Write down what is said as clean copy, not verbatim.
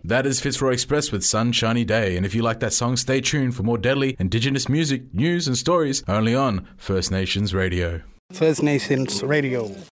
That is Fitzroy Express with Sunshiny Day. And if you like that song, stay tuned for more deadly Indigenous music, news and stories only on First Nations Radio. First Nations Radio.